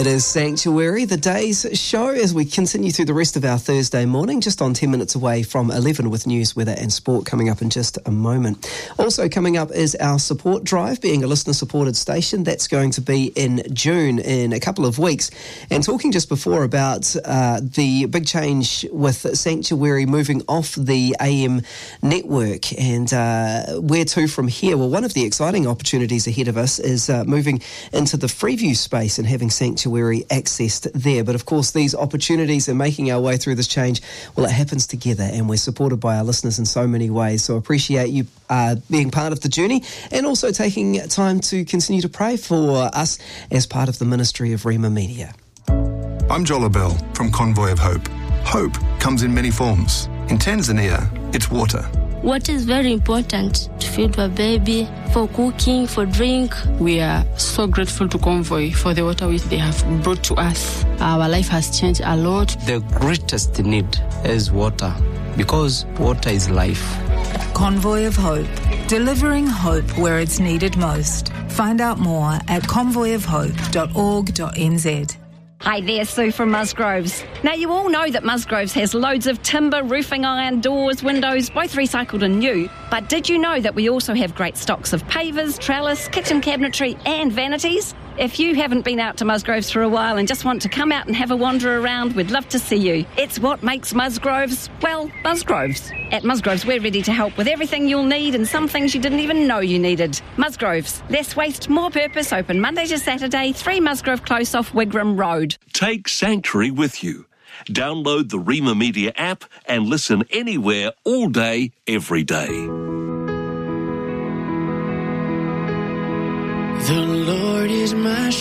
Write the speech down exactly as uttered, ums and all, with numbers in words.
It is Sanctuary, the day's show, as we continue through the rest of our Thursday morning, just on ten minutes away from eleven with news, weather and sport coming up in just a moment. Also coming up is our support drive, being a listener-supported station. That's going to be in June, in a couple of weeks. And talking just before about uh, the big change with Sanctuary moving off the A M network, and uh, where to from here? Well, one of the exciting opportunities ahead of us is uh, moving into the Freeview space and having Sanctuary accessed there. But of course, these opportunities and making our way through this change, well, it happens together, and we're supported by our listeners in so many ways. So I appreciate you uh, being part of the journey, and also taking time to continue to pray for us as part of the ministry of Rima Media. I'm Jola Bell from Convoy of Hope. Hope comes in many forms. In Tanzania, it's water. Water is very important to feed a baby, for cooking, for drink. We are so grateful to Convoy for the water which they have brought to us. Our life has changed a lot. The greatest need is water, because water is life. Convoy of Hope, delivering hope where it's needed most. Find out more at convoy of hope dot org dot n z. Hi there, Sue from Musgroves. Now, you all know that Musgroves has loads of timber, roofing iron, doors, windows, both recycled and new. But did you know that we also have great stocks of pavers, trellis, kitchen cabinetry and vanities? If you haven't been out to Musgroves for a while and just want to come out and have a wander around, we'd love to see you. It's what makes Musgroves, well, Musgroves. At Musgroves, we're ready to help with everything you'll need and some things you didn't even know you needed. Musgroves, less waste, more purpose, open Monday to Saturday, three Musgrove Close off Wigram Road. Take Sanctuary with you. Download the Rima Media app and listen anywhere, all day, every day. The Lord is my